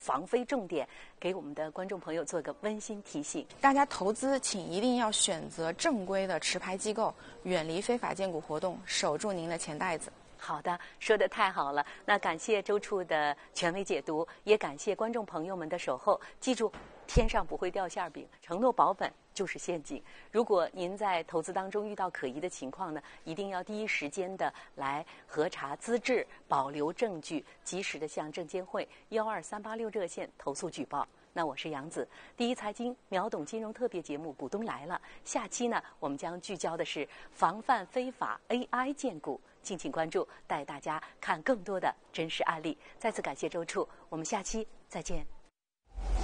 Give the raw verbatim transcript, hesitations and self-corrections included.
防非重点，给我们的观众朋友做个温馨提醒。 大家投资请一定要选择正规的持牌机构，远离非法荐股活动，守住您的钱袋子。 好的，说得太好了。那感谢周处的权威解读，也感谢观众朋友们的守候。记住，天上不会掉馅饼，承诺保本就是陷阱。如果您在投资当中遇到可疑的情况呢，一定要第一时间的来核查资质，保留证据，及时的向证监会幺二三八六热线投诉举报。那我是杨子，第一财经秒懂金融特别节目《股东来了》，下期呢，我们将聚焦的是防范非法 A I 荐股，敬请关注，带大家看更多的真实案例。再次感谢周处，我们下期再见。